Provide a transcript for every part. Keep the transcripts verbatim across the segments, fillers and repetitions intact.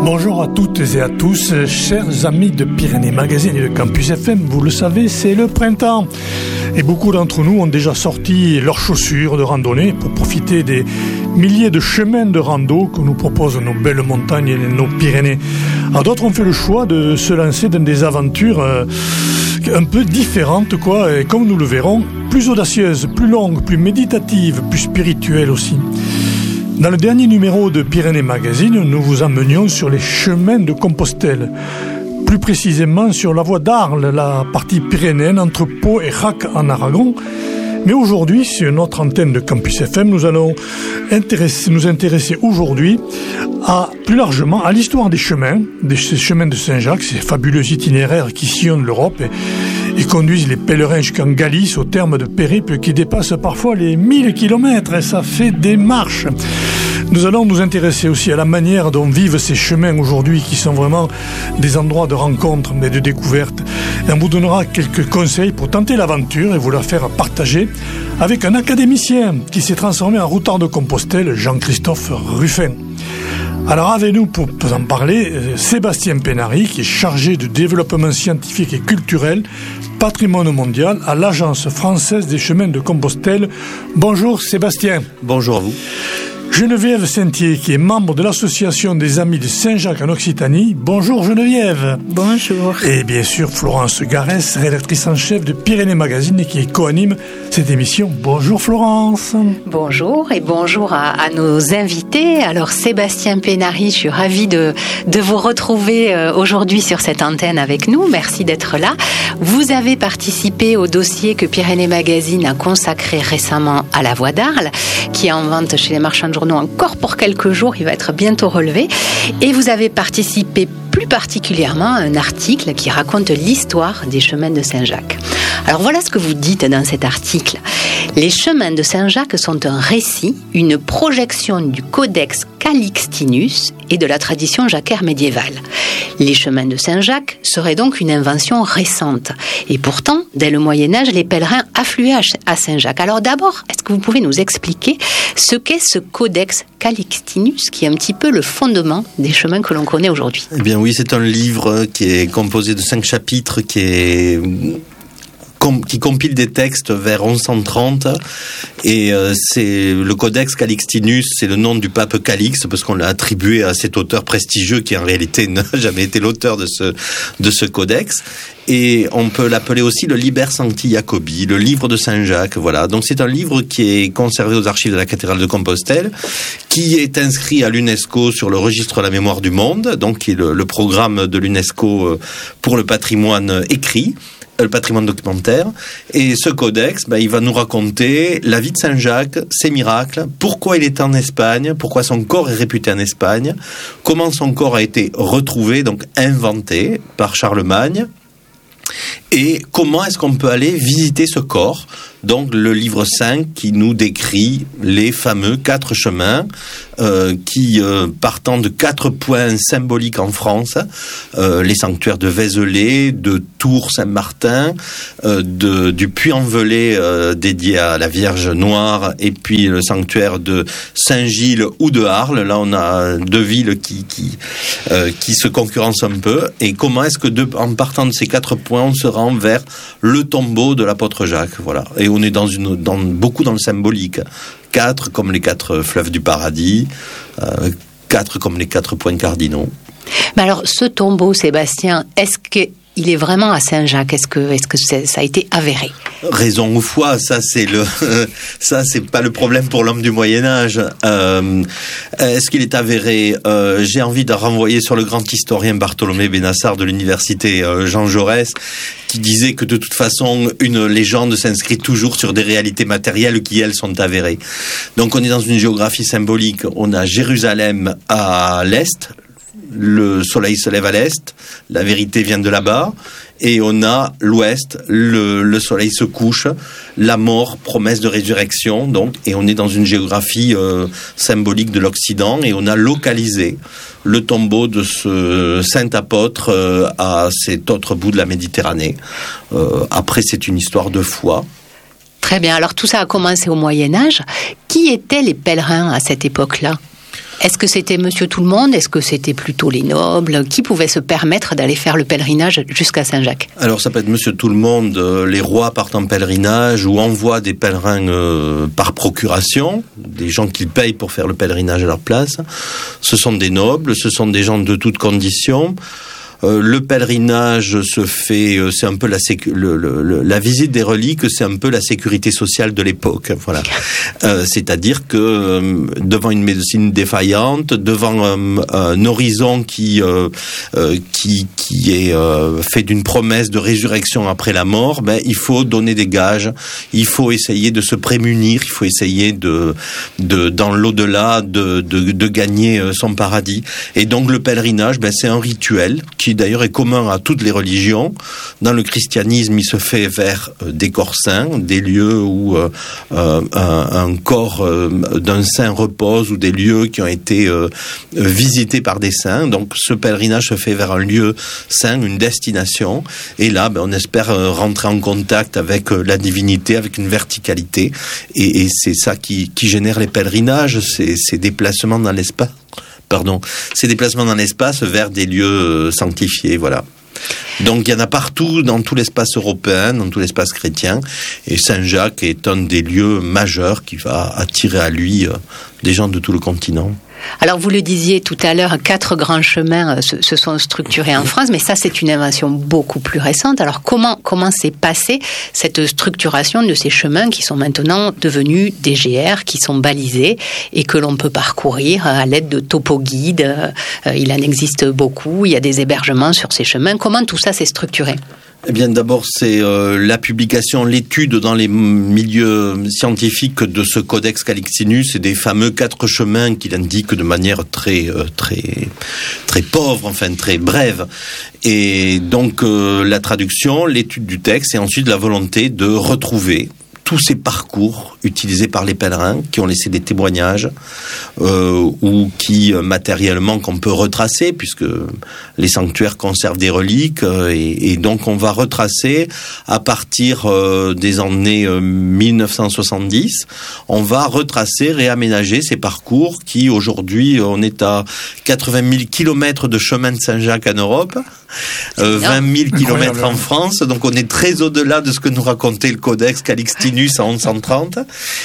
Bonjour à toutes et à tous, chers amis de Pyrénées Magazine et de Campus F M, vous le savez, c'est le printemps. Et beaucoup d'entre nous ont déjà sorti leurs chaussures de randonnée pour profiter des milliers de chemins de rando que nous proposent nos belles montagnes et nos Pyrénées. Alors d'autres ont fait le choix de se lancer dans des aventures euh, un peu différentes, quoi, et comme nous le verrons, plus audacieuses, plus longues, plus méditatives, plus spirituelles aussi. Dans le dernier numéro de Pyrénées Magazine, nous vous emmenions sur les chemins de Compostelle, plus précisément sur la voie d'Arles, la partie pyrénéenne entre Pau et Rac en Aragon. Mais aujourd'hui, sur notre antenne de Campus F M, nous allons intéresser, nous intéresser aujourd'hui à, plus largement à l'histoire des chemins, de ces chemins de Saint-Jacques, ces fabuleux itinéraires qui sillonnent l'Europe et, et conduisent les pèlerins jusqu'en Galice au terme de périples qui dépassent parfois les mille kilomètres, et ça fait des marches. Nous allons nous intéresser aussi à la manière dont vivent ces chemins aujourd'hui, qui sont vraiment des endroits de rencontre mais de découverte. Et on vous donnera quelques conseils pour tenter l'aventure et vous la faire partager avec un académicien qui s'est transformé en routard de Compostelle, Jean-Christophe Ruffin. Alors avec nous pour en parler, Sébastien Pénary, qui est chargé de développement scientifique et culturel, patrimoine mondial à l'Agence française des chemins de Compostelle. Bonjour Sébastien. Bonjour à vous. Geneviève Saintier, qui est membre de l'association des Amis de Saint-Jacques en Occitanie. Bonjour Geneviève. Bonjour. Et bien sûr Florence Garès, rédactrice en chef de Pyrénées Magazine et qui co-anime cette émission. Bonjour Florence. Bonjour et bonjour à, à nos invités. Alors Sébastien Pénary, je suis ravie de, de vous retrouver aujourd'hui sur cette antenne avec nous. Merci d'être là. Vous avez participé au dossier que Pyrénées Magazine a consacré récemment à la voie d'Arles, qui est en vente chez les marchands de journaux encore pour quelques jours, il va être bientôt relevé. Et vous avez participé plus particulièrement à un article qui raconte l'histoire des chemins de Saint-Jacques. Alors voilà ce que vous dites dans cet article. Les chemins de Saint-Jacques sont un récit, une projection du Codex Calixtinus et de la tradition jacquaire médiévale. Les chemins de Saint-Jacques seraient donc une invention récente. Et pourtant, dès le Moyen-Âge, les pèlerins affluaient à Saint-Jacques. Alors d'abord, est-ce que vous pouvez nous expliquer ce qu'est ce Codex Calixtinus, qui est un petit peu le fondement des chemins que l'on connaît aujourd'hui? Eh bien oui, c'est un livre qui est composé de cinq chapitres, qui est... qui compile des textes vers onze cent trente, et euh, c'est le Codex Calixtinus, c'est le nom du pape Calixte, parce qu'on l'a attribué à cet auteur prestigieux qui en réalité n'a jamais été l'auteur de ce de ce codex. Et on peut l'appeler aussi le Liber Sancti Jacobi, le livre de Saint-Jacques, voilà. Donc c'est un livre qui est conservé aux archives de la cathédrale de Compostelle, qui est inscrit à l'UNESCO sur le registre de la mémoire du monde, donc qui est le, le programme de l'UNESCO pour le patrimoine écrit, le patrimoine documentaire. Et ce codex, ben, il va nous raconter la vie de Saint-Jacques, ses miracles, pourquoi il est en Espagne, pourquoi son corps est réputé en Espagne, comment son corps a été retrouvé, donc inventé par Charlemagne, et comment est-ce qu'on peut aller visiter ce corps. Donc le livre cinq qui nous décrit les fameux quatre chemins euh, qui, euh, partant de quatre points symboliques en France, euh, les sanctuaires de Vézelay, de Tours Saint-Martin, euh, de, du Puy-en-Velay euh, dédié à la Vierge Noire, et puis le sanctuaire de Saint-Gilles ou de Arles. Là on a deux villes qui, qui, euh, qui se concurrencent un peu. Et comment est-ce que de, en partant de ces quatre points on se rend vers le tombeau de l'apôtre Jacques, voilà. Et on est dans une, dans, beaucoup dans le symbolique. Quatre comme les quatre fleuves du paradis, euh, quatre comme les quatre points cardinaux. Mais alors, ce tombeau, Sébastien, est-ce qu'il est vraiment à Saint-Jacques? Est-ce que, est-ce que ça a été avéré? Raison ou foi, ça c'est le, ça c'est pas le problème pour l'homme du Moyen Âge. Euh, est-ce qu'il est avéré? euh, J'ai envie de renvoyer sur le grand historien Bartholomé Benassar de l'université euh, Jean Jaurès, qui disait que de toute façon une légende s'inscrit toujours sur des réalités matérielles qui elles sont avérées. Donc on est dans une géographie symbolique. On a Jérusalem à l'est. Le soleil se lève à l'est, la vérité vient de là-bas, et on a l'ouest, le, le soleil se couche, la mort, promesse de résurrection, donc, et on est dans une géographie euh, symbolique de l'Occident, et on a localisé le tombeau de ce saint apôtre euh, à cet autre bout de la Méditerranée. Euh, après, c'est une histoire de foi. Très bien, alors tout ça a commencé au Moyen-Âge. Qui étaient les pèlerins à cette époque-là ? Est-ce que c'était monsieur tout le monde ? Est-ce que c'était plutôt les nobles ? Qui pouvait se permettre d'aller faire le pèlerinage jusqu'à Saint-Jacques ? Alors ça peut être monsieur tout le monde, euh, les rois partent en pèlerinage ou envoient des pèlerins euh, par procuration, des gens qu'ils payent pour faire le pèlerinage à leur place. Ce sont des nobles, ce sont des gens de toutes conditions. Euh, le pèlerinage se fait, euh, c'est un peu la, sécu- le, le, la visite des reliques, c'est un peu la sécurité sociale de l'époque. Voilà. Euh, c'est-à-dire que euh, devant une médecine défaillante, devant euh, un horizon qui euh, euh, qui qui est euh, fait d'une promesse de résurrection après la mort, ben il faut donner des gages, il faut essayer de se prémunir, il faut essayer de de dans l'au-delà de de, de gagner son paradis. Et donc le pèlerinage, ben c'est un rituel qui d'ailleurs est commun à toutes les religions. Dans le christianisme, il se fait vers des corps saints, des lieux où euh, un, un corps euh, d'un saint repose, ou des lieux qui ont été euh, visités par des saints. Donc ce pèlerinage se fait vers un lieu saint, une destination. Et là, ben, on espère rentrer en contact avec la divinité, avec une verticalité. Et, et c'est ça qui, qui génère les pèlerinages, ces, ces déplacements dans l'espace. Pardon, ces déplacements dans l'espace vers des lieux sanctifiés, voilà. Donc il y en a partout, dans tout l'espace européen, dans tout l'espace chrétien, et Saint-Jacques est un des lieux majeurs qui va attirer à lui des gens de tout le continent. Alors vous le disiez tout à l'heure, quatre grands chemins se, se sont structurés en France, mais ça c'est une invention beaucoup plus récente. Alors comment comment s'est passée cette structuration de ces chemins qui sont maintenant devenus des G R, qui sont balisés et que l'on peut parcourir à l'aide de topo-guides. Il en existe beaucoup, il y a des hébergements sur ces chemins. Comment tout ça s'est structuré ? Eh bien, d'abord, c'est euh, la publication, l'étude dans les milieux scientifiques de ce Codex Calixtinus et des fameux quatre chemins qu'il indique de manière très, euh, très, très pauvre, enfin très brève. Et donc, euh, la traduction, l'étude du texte et ensuite la volonté de retrouver tous ces parcours utilisés par les pèlerins qui ont laissé des témoignages euh, ou qui euh, matériellement qu'on peut retracer, puisque les sanctuaires conservent des reliques euh, et, et donc on va retracer à partir euh, des années euh, mille neuf cent soixante-dix, on va retracer, réaménager ces parcours qui aujourd'hui on est à quatre-vingt mille kilomètres de chemin de Saint-Jacques en Europe, euh, vingt mille kilomètres en France, donc on est très au-delà de ce que nous racontait le Codex Calixtinus en onze cent trente,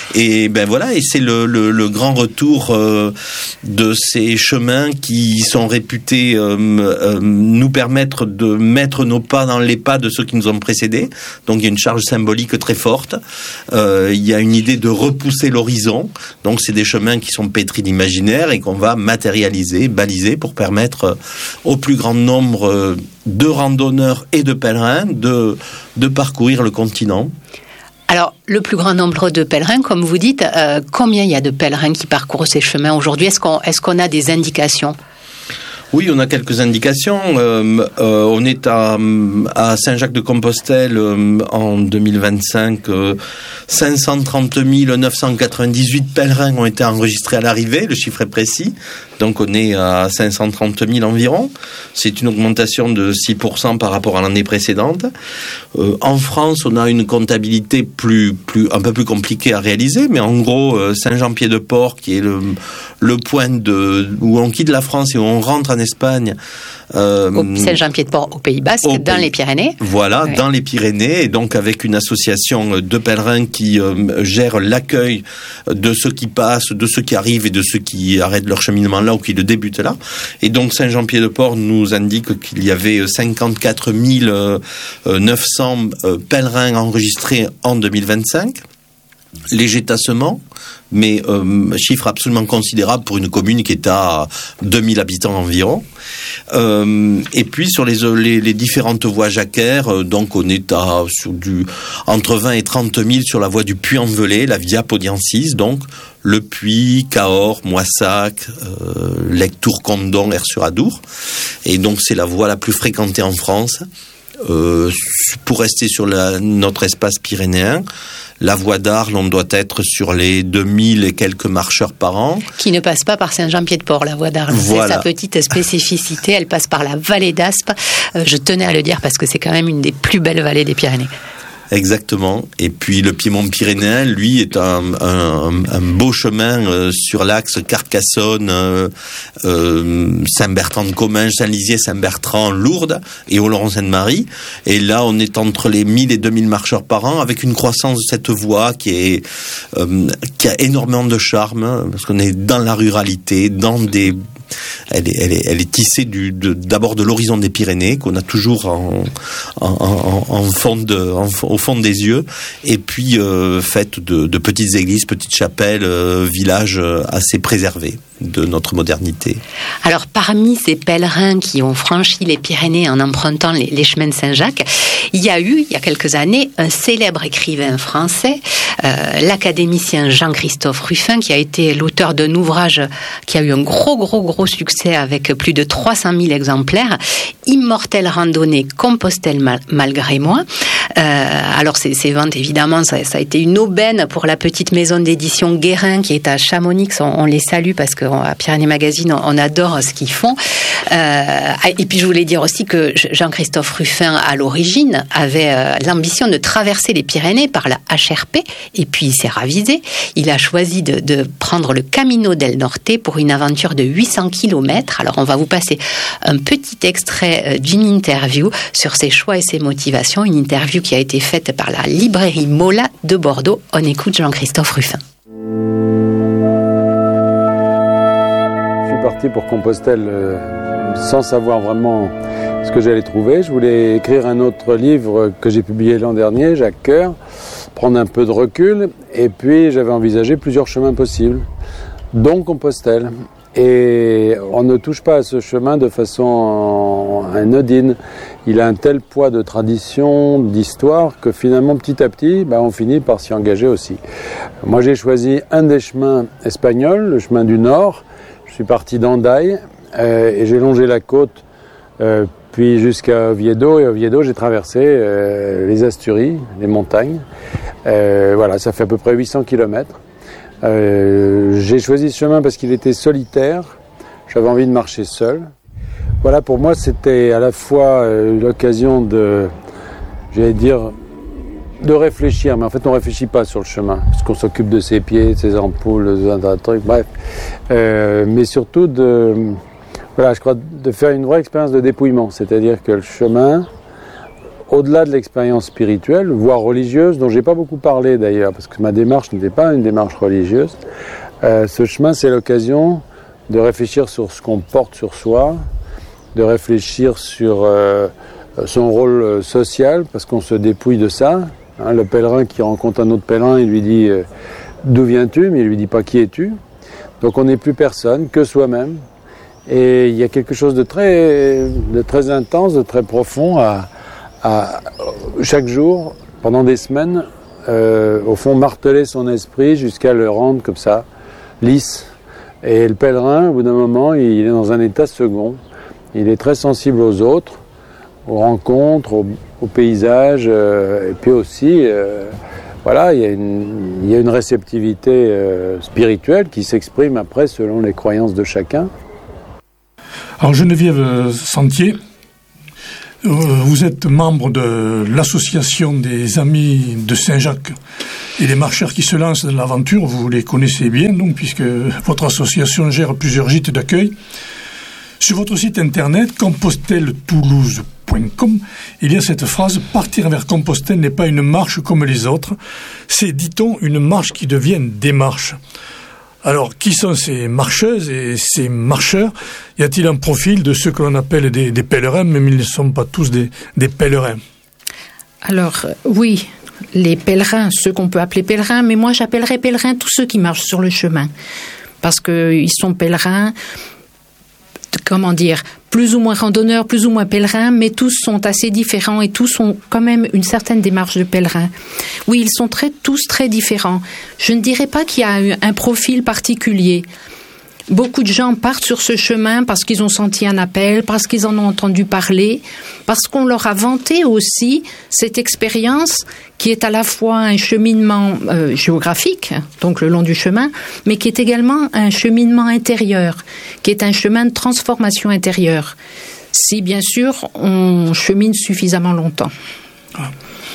et ben voilà, et c'est le, le, le grand retour euh, de ces chemins qui sont réputés euh, euh, nous permettre de mettre nos pas dans les pas de ceux qui nous ont précédés. Donc il y a une charge symbolique très forte, euh, il y a une idée de repousser l'horizon, donc c'est des chemins qui sont pétris d'imaginaire et qu'on va matérialiser, baliser pour permettre au plus grand nombre de randonneurs et de pèlerins de, de parcourir le continent. Alors, le plus grand nombre de pèlerins, comme vous dites, euh, combien il y a de pèlerins qui parcourent ces chemins aujourd'hui ? Est-ce qu'on, est-ce qu'on a des indications ? Oui, on a quelques indications. Euh, euh, on est à, à Saint-Jacques-de-Compostelle euh, en deux mille vingt-cinq. Euh, cinq cent trente mille neuf cent quatre-vingt-dix-huit pèlerins ont été enregistrés à l'arrivée. Le chiffre est précis. Donc on est à cinq cent trente mille environ. C'est une augmentation de six pour cent par rapport à l'année précédente. Euh, en France, on a une comptabilité plus, plus, un peu plus compliquée à réaliser, mais en gros, euh, Saint-Jean-Pied-de-Port, qui est le, le point de, où on quitte la France et où on rentre en Espagne. Euh, au Saint-Jean-Pied-de-Port, au Pays Basque, dans pays, les Pyrénées. Voilà, oui. Dans les Pyrénées, et donc avec une association de pèlerins qui euh, gère l'accueil de ceux qui passent, de ceux qui arrivent et de ceux qui arrêtent leur cheminement là ou qui le débutent là. Et donc Saint-Jean-Pied-de-Port nous indique qu'il y avait cinquante-quatre mille neuf cents pèlerins enregistrés en deux mille vingt-cinq. Léger tassement, mais euh, chiffre absolument considérable pour une commune qui est à deux mille habitants environ. Euh, et puis sur les, les, les différentes voies jacquaires, euh, donc on est à sur du entre vingt et trente mille sur la voie du Puy-en-Velay, la Via Podiensis, donc Le Puy, Cahors, Moissac, euh, Lec, Tourcondon, Aire-sur-Adour. Et donc c'est la voie la plus fréquentée en France. Euh, pour rester sur la, notre espace pyrénéen, la voie d'Arles, on doit être sur les deux mille et quelques marcheurs par an. Qui ne passe pas par Saint-Jean-Pied-de-Port, la voie d'Arles. Voilà. C'est sa petite spécificité. Elle passe par la vallée d'Aspe. Euh, je tenais à le dire parce que c'est quand même une des plus belles vallées des Pyrénées. Exactement. Et puis le piémont pyrénéen, lui, est un, un, un beau chemin euh, sur l'axe Carcassonne, euh, euh, Saint-Bertrand-de-Comminges, Saint-Lizier, Saint-Bertrand, Lourdes et Oloron-Sainte-Marie. Et là, on est entre les mille et deux mille marcheurs par an, avec une croissance de cette voie qui est euh, qui a énormément de charme, parce qu'on est dans la ruralité, dans des Elle est, elle est, elle est tissée du, de, d'abord de l'horizon des Pyrénées, qu'on a toujours en, en, en, en fond de, en, au fond des yeux, et puis euh, faite de, de petites églises, petites chapelles, euh, villages assez préservés de notre modernité. Alors, parmi ces pèlerins qui ont franchi les Pyrénées en empruntant les, les chemins de Saint-Jacques, il y a eu, il y a quelques années, un célèbre écrivain français, euh, l'académicien Jean-Christophe Ruffin, qui a été l'auteur d'un ouvrage qui a eu un gros, gros, gros succès avec plus de trois cent mille exemplaires, Immortelle randonnée, Compostelle mal, malgré moi. Euh, alors, ces, ces ventes, évidemment, ça, ça a été une aubaine pour la petite maison d'édition Guérin, qui est à Chamonix. On, on les salue parce qu'à Pyrénées Magazine, on, on adore ce qu'ils font. Euh, et puis, je voulais dire aussi que Jean-Christophe Ruffin, à l'origine, avait euh, l'ambition de traverser les Pyrénées par la H R P, et puis il s'est ravisé. Il a choisi de, de prendre le Camino del Norte pour une aventure de huit cents kilomètres. Alors, on va vous passer un petit extrait d'une interview sur ses choix et ses motivations, une interview qui a été faite par la librairie Mola de Bordeaux. On écoute Jean-Christophe Ruffin. Je suis parti pour Compostelle euh, sans savoir vraiment ce que j'allais trouver. Je voulais écrire un autre livre que j'ai publié l'an dernier, Jacques Coeur, prendre un peu de recul, et puis j'avais envisagé plusieurs chemins possibles, dont Compostelle. Et on ne touche pas à ce chemin de façon anodine. Il a un tel poids de tradition, d'histoire, que finalement, petit à petit, bah, on finit par s'y engager aussi. Moi, j'ai choisi un des chemins espagnols, le chemin du Nord. Je suis parti d'Hendaye euh, et j'ai longé la côte, euh, puis jusqu'à Oviedo. Et Oviedo, j'ai traversé euh, les Asturies, les montagnes. Euh, voilà, ça fait à peu près huit cents kilomètres. Euh, j'ai choisi ce chemin parce qu'il était solitaire, j'avais envie de marcher seul. Voilà, pour moi c'était à la fois euh, l'occasion de, j'allais dire, de réfléchir, mais en fait on ne réfléchit pas sur le chemin, parce qu'on s'occupe de ses pieds, de ses ampoules, de trucs, bref. Euh, mais surtout de, voilà, je crois, de faire une vraie expérience de dépouillement, c'est-à-dire que le chemin, au-delà de l'expérience spirituelle, voire religieuse, dont j'ai pas beaucoup parlé d'ailleurs, parce que ma démarche n'était pas une démarche religieuse, euh, ce chemin, c'est l'occasion de réfléchir sur ce qu'on porte sur soi, de réfléchir sur euh, son rôle social, parce qu'on se dépouille de ça. Hein, le pèlerin qui rencontre un autre pèlerin, il lui dit euh, « D'où viens-tu » mais il lui dit pas « Qui es-tu » Donc on n'est plus personne, que soi-même. Et il y a quelque chose de très, de très intense, de très profond à à chaque jour, pendant des semaines, euh, au fond, marteler son esprit jusqu'à le rendre comme ça, lisse. Et le pèlerin, au bout d'un moment, il est dans un état second. Il est très sensible aux autres, aux rencontres, aux, aux paysages, euh, et puis aussi, euh, voilà, il y a une, il y a une réceptivité euh, spirituelle qui s'exprime après selon les croyances de chacun. Alors Geneviève Sentier, vous êtes membre de l'association des Amis de Saint-Jacques et les marcheurs qui se lancent dans l'aventure. Vous les connaissez bien, donc, puisque votre association gère plusieurs gîtes d'accueil. Sur votre site internet compostelle toulouse point com, il y a cette phrase « Partir vers Compostelle n'est pas une marche comme les autres, c'est, dit-on, une marche qui devient des marches ». Alors, qui sont ces marcheuses et ces marcheurs ? Y a-t-il un profil de ceux que l'on appelle des, des pèlerins, même ils ne sont pas tous des, des pèlerins ? Alors, oui, les pèlerins, ceux qu'on peut appeler pèlerins, mais moi j'appellerais pèlerins tous ceux qui marchent sur le chemin. Parce qu'ils sont pèlerins, comment dire, plus ou moins randonneurs, plus ou moins pèlerins, mais tous sont assez différents et tous ont quand même une certaine démarche de pèlerin. Oui, ils sont très, tous très différents. Je ne dirais pas qu'il y a un profil particulier. Beaucoup de gens partent sur ce chemin parce qu'ils ont senti un appel, parce qu'ils en ont entendu parler, parce qu'on leur a vanté aussi cette expérience qui est à la fois un cheminement euh, géographique, donc le long du chemin, mais qui est également un cheminement intérieur, qui est un chemin de transformation intérieure, si bien sûr on chemine suffisamment longtemps.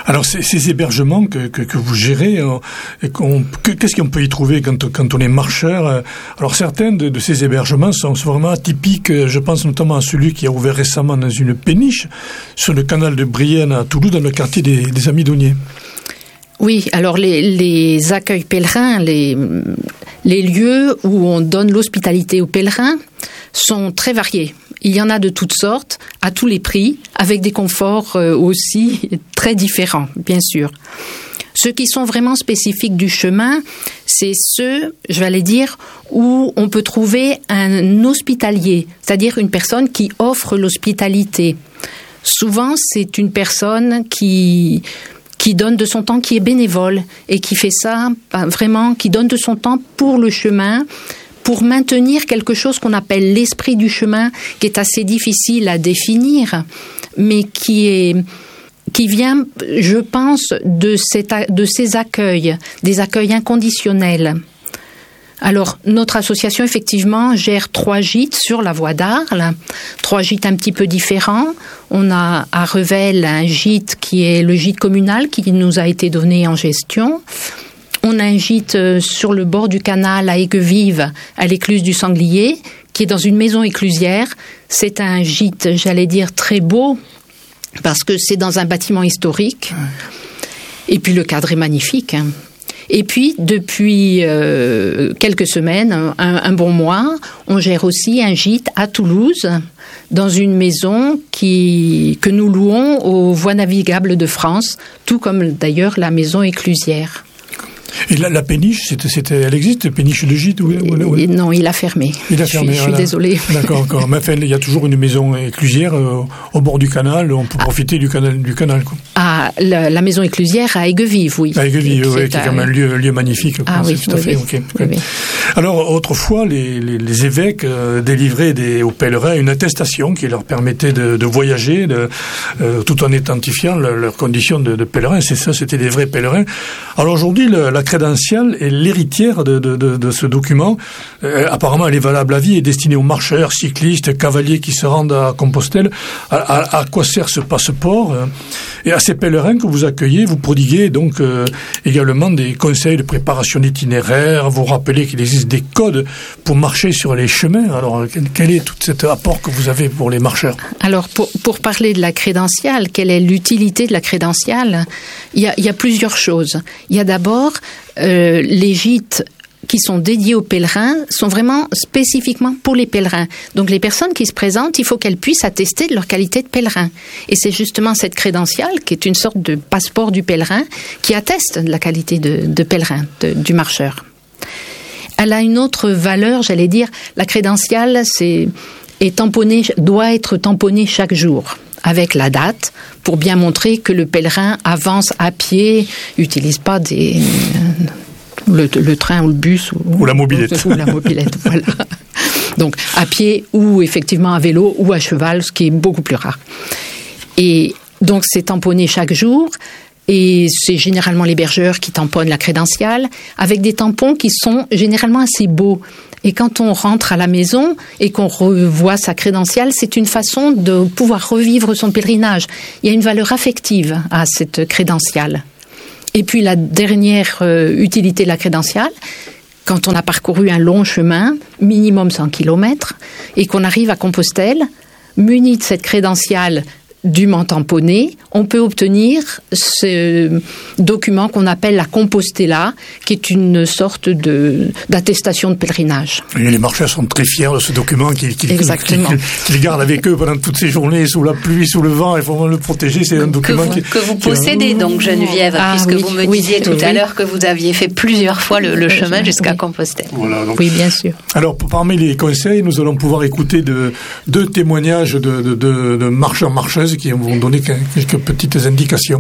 Alors ces, ces hébergements que, que, que vous gérez, euh, et qu'on, que, qu'est-ce qu'on peut y trouver quand, quand on est marcheur euh, Alors certains de, de ces hébergements sont vraiment atypiques. Je pense notamment à celui qui a ouvert récemment dans une péniche sur le canal de Brienne à Toulouse, dans le quartier des, des Amidonniers. Oui, alors les, les accueils pèlerins, les, les lieux où on donne l'hospitalité aux pèlerins sont très variés. Il y en a de toutes sortes, à tous les prix, avec des conforts aussi très différents, bien sûr. Ceux qui sont vraiment spécifiques du chemin, c'est ceux, je vais aller dire, où on peut trouver un hospitalier, c'est-à-dire une personne qui offre l'hospitalité. Souvent, c'est une personne qui... qui donne de son temps, qui est bénévole et qui fait ça vraiment, qui donne de son temps pour le chemin, pour maintenir quelque chose qu'on appelle l'esprit du chemin, qui est assez difficile à définir, mais qui est qui vient, je pense, de, cette, de ces accueils, des accueils inconditionnels. Alors, notre association, effectivement, gère trois gîtes sur la voie d'Arles, trois gîtes un petit peu différents. On a à Revel un gîte qui est le gîte communal qui nous a été donné en gestion. On a un gîte sur le bord du canal à Aiguevive, à l'écluse du Sanglier, qui est dans une maison éclusière. C'est un gîte, j'allais dire, très beau, parce que c'est dans un bâtiment historique. Et puis le cadre est magnifique, hein. Et puis, depuis euh, quelques semaines, un, un bon mois, on gère aussi un gîte à Toulouse, dans une maison qui, que nous louons aux Voies navigables de France, tout comme d'ailleurs la maison éclusière. Et la, la péniche, c'était, c'était, elle existe, péniche de gîte ou, ou, ou... Et non, il a fermé. Il a fermé. Je suis, voilà. je suis désolée. D'accord, d'accord. Mais enfin, il y a toujours une maison éclusière euh, au bord du canal. On peut ah. profiter du canal, du canal. Quoi. Ah, la, la maison éclusière à Aiguevive, oui. À Aiguevive, oui, qui est quand même un lieu, lieu magnifique. Ah oui, c'est tout à oui, fait. Oui. Okay. Oui, oui. Alors, autrefois, les, les, les évêques euh, délivraient des, aux pèlerins une attestation qui leur permettait de, de voyager, de, euh, tout en identifiant leurs leur conditions de, de pèlerins. C'est ça, c'était des vrais pèlerins. Alors aujourd'hui, le, la crédentiale est l'héritière de, de, de, de ce document. Euh, apparemment, elle est valable à vie et destinée aux marcheurs, cyclistes, cavaliers qui se rendent à Compostelle. À, à, à quoi sert ce passeport ? Et à ces pèlerins que vous accueillez, vous prodiguez donc euh, également des conseils de préparation d'itinéraire. Vous rappelez qu'il existe des codes pour marcher sur les chemins. Alors, quel est tout cet apport que vous avez pour les marcheurs ? Alors, pour, pour parler de la crédentiale, quelle est l'utilité de la crédentiale ? Il y a, il y a plusieurs choses. Il y a d'abord euh, les gîtes qui sont dédiés aux pèlerins sont vraiment spécifiquement pour les pèlerins. Donc les personnes qui se présentent, il faut qu'elles puissent attester de leur qualité de pèlerin. Et c'est justement cette crédentiale, qui est une sorte de passeport du pèlerin, qui atteste de la qualité de, de pèlerin, de, du marcheur. Elle a une autre valeur, j'allais dire, la crédentiale, c'est, est tamponnée, doit être tamponnée chaque jour, avec la date, pour bien montrer que le pèlerin avance à pied, n'utilise pas des... Le, le train ou le bus ou, ou la mobilette. Ou la mobilette, voilà. Donc à pied ou effectivement à vélo ou à cheval, ce qui est beaucoup plus rare. Et donc c'est tamponné chaque jour et c'est généralement l'hébergeur qui tamponne la crédentiale avec des tampons qui sont généralement assez beaux. Et quand on rentre à la maison et qu'on revoit sa crédentiale, c'est une façon de pouvoir revivre son pèlerinage. Il y a une valeur affective à cette crédentiale. Et puis la dernière euh, utilité de la crédentiale, quand on a parcouru un long chemin, minimum cent kilomètres, et qu'on arrive à Compostelle, muni de cette crédentiale dûment tamponnée, on peut obtenir ce document qu'on appelle la Compostela, qui est une sorte de, d'attestation de pèlerinage. Et les marcheurs sont très fiers de ce document qu'ils, qu'ils, Exactement. qu'ils, qu'ils gardent avec eux pendant toutes ces journées, sous la pluie, sous le vent, il faut vraiment le protéger. C'est un document que vous, qui, que vous qui possédez est... donc, Geneviève, ah, puisque oui, vous me oui, disiez tout oui. à l'heure que vous aviez fait plusieurs fois le, le chemin jusqu'à oui. Compostelle. Voilà, donc. Oui, bien sûr. Alors, parmi les conseils, nous allons pouvoir écouter de, deux témoignages de, de, de, de marcheurs-marcheuses qui vont donner quelques petites indications.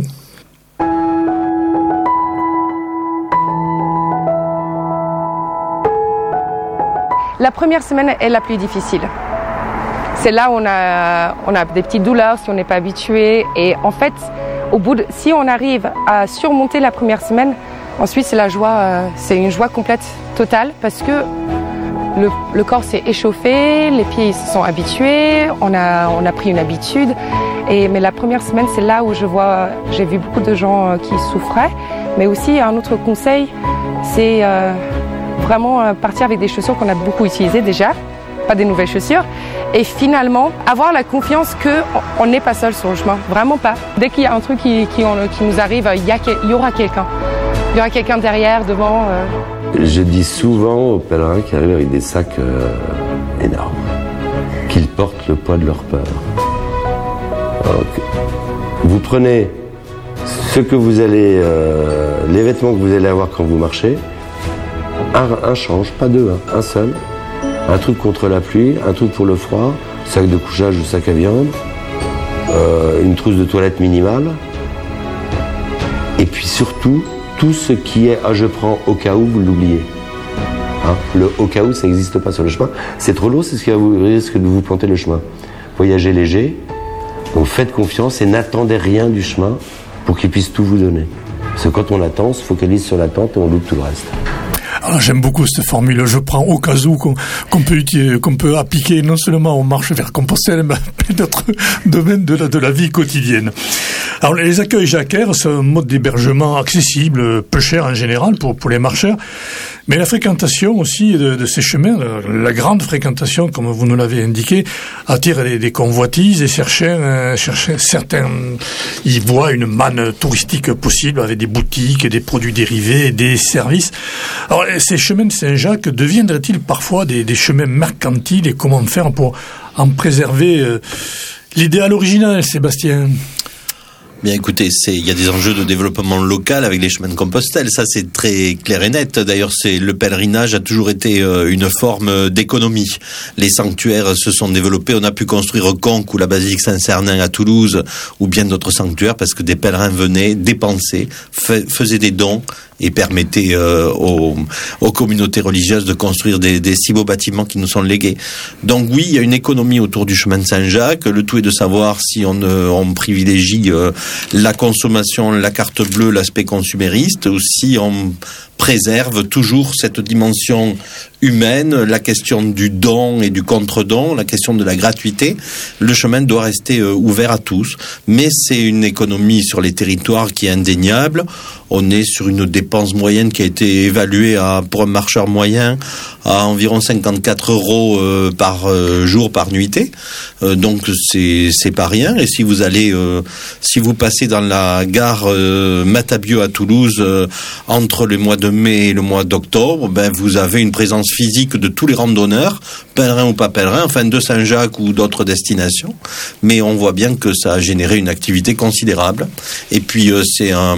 La première semaine est la plus difficile. C'est là où on a, on a des petites douleurs si on n'est pas habitué. Et en fait, au bout de, si on arrive à surmonter la première semaine, ensuite c'est la joie, euh, c'est une joie complète, totale, parce que le, le corps s'est échauffé, les pieds ils se sont habitués, on a, on a pris une habitude. Et, mais la première semaine, c'est là où je vois, j'ai vu beaucoup de gens qui souffraient. Mais aussi, un autre conseil, c'est euh, vraiment euh, partir avec des chaussures qu'on a beaucoup utilisées déjà, pas des nouvelles chaussures. Et finalement, avoir la confiance qu'on n'est pas seul sur le chemin, vraiment pas. Dès qu'il y a un truc qui, qui, on, qui nous arrive, il y, a, il y aura quelqu'un. Il y aura quelqu'un derrière, devant. Euh. Je dis souvent aux pèlerins qui arrivent avec des sacs euh, énormes, qu'ils portent le poids de leur peur. Donc, vous prenez ce que vous allez, euh, les vêtements que vous allez avoir quand vous marchez, un, un change, pas deux, hein, un seul, un truc contre la pluie, un truc pour le froid, sac de couchage ou sac à viande, euh, une trousse de toilette minimale, et puis surtout, tout ce qui est « ah, je prends au cas où », vous l'oubliez. Hein, le « au cas où », ça n'existe pas sur le chemin. C'est trop lourd, c'est ce qui risque de vous planter le chemin. Voyagez léger, donc faites confiance et n'attendez rien du chemin pour qu'il puisse tout vous donner. Parce que quand on attend, on se focalise sur l'attente et on loupe tout le reste. Alors, j'aime beaucoup cette formule, je prends au cas où, qu'on, qu'on peut utiliser, qu'on peut appliquer non seulement aux marches vers Compostelle, mais à d'autres domaines de la, de la vie quotidienne. Alors, les accueils jacquaires, c'est un mode d'hébergement accessible, peu cher en général pour, pour les marcheurs, mais la fréquentation aussi de, de ces chemins, la grande fréquentation, comme vous nous l'avez indiqué, attire des, des convoitises et certains, certains y voient une manne touristique possible avec des boutiques, des produits dérivés, des services. Alors, ces chemins de Saint-Jacques deviendraient-ils parfois des, des chemins mercantiles et comment faire pour en préserver euh, l'idéal original, Sébastien ? Bien écoutez, c'est, il y a des enjeux de développement local avec les chemins de Compostelle, ça c'est très clair et net. D'ailleurs, c'est, le pèlerinage a toujours été euh, une forme d'économie. Les sanctuaires se sont développés, on a pu construire Conques ou la basilique Saint-Cernin à Toulouse ou bien d'autres sanctuaires parce que des pèlerins venaient dépenser, f- faisaient des dons et permettaient euh, aux, aux communautés religieuses de construire des, des si beaux bâtiments qui nous sont légués. Donc oui, il y a une économie autour du chemin de Saint-Jacques. Le tout est de savoir si on, euh, on privilégie euh, la consommation, la carte bleue, l'aspect consumériste, ou si on préserve toujours cette dimension humaine, la question du don et du contre-don, la question de la gratuité. Le chemin doit rester euh, ouvert à tous, mais c'est une économie sur les territoires qui est indéniable. On est sur une dépense moyenne qui a été évaluée à, pour un marcheur moyen à environ cinquante-quatre euros euh, par euh, jour, par nuitée. Euh, donc c'est c'est pas rien. Et si vous allez, euh, si vous passez dans la gare euh, Matabiau à Toulouse euh, entre le mois de mai et le mois d'octobre, ben vous avez une présence physique de tous les randonneurs, pèlerins ou pas pèlerins, enfin de Saint-Jacques ou d'autres destinations. Mais on voit bien que ça a généré une activité considérable. Et puis euh, c'est un,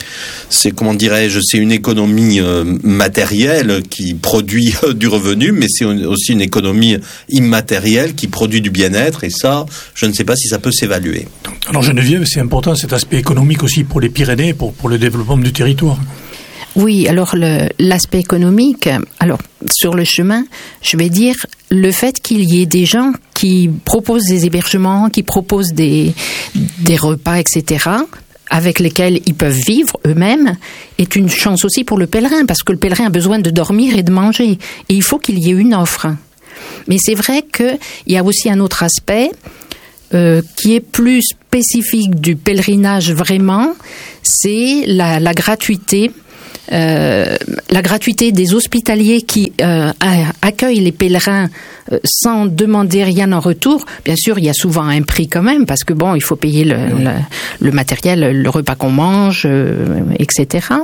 c'est comment dirais-je, c'est une économie euh, matérielle qui produit euh, du revenu, mais c'est aussi une économie immatérielle qui produit du bien-être. Et ça, je ne sais pas si ça peut s'évaluer. Alors Geneviève, c'est important cet aspect économique aussi pour les Pyrénées, pour pour le développement du territoire. Oui, alors le, l'aspect économique, alors sur le chemin, je vais dire le fait qu'il y ait des gens qui proposent des hébergements, qui proposent des, des repas, et cetera, avec lesquels ils peuvent vivre eux-mêmes, est une chance aussi pour le pèlerin, parce que le pèlerin a besoin de dormir et de manger, et il faut qu'il y ait une offre. Mais c'est vrai qu'il y a aussi un autre aspect euh, qui est plus spécifique du pèlerinage vraiment, c'est la, la gratuité. Euh, la gratuité des hospitaliers qui euh, accueillent les pèlerins euh, sans demander rien en retour. Bien sûr, il y a souvent un prix quand même, parce que bon, il faut payer le, oui. le, le matériel, le repas qu'on mange, euh, et cetera.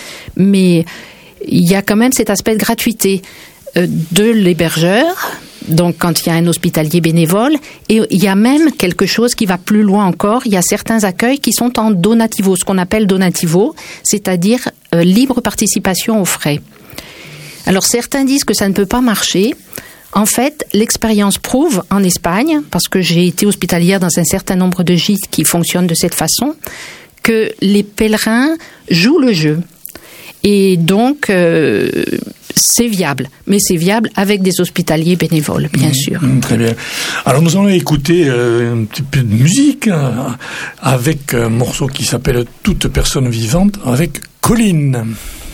Mais il y a quand même cet aspect de gratuité euh, de l'hébergeur. Donc, quand il y a un hospitalier bénévole, et il y a même quelque chose qui va plus loin encore, il y a certains accueils qui sont en donativo, ce qu'on appelle donativo, c'est-à-dire euh, libre participation aux frais. Alors, certains disent que ça ne peut pas marcher. En fait, l'expérience prouve en Espagne, parce que j'ai été hospitalière dans un certain nombre de gîtes qui fonctionnent de cette façon, que les pèlerins jouent le jeu. Et donc, euh, c'est viable. Mais c'est viable avec des hospitaliers bénévoles, bien mmh, sûr. Très bien. Alors, nous allons écouter euh, un petit peu de musique hein, avec un morceau qui s'appelle « Toute personne vivante » avec Colline.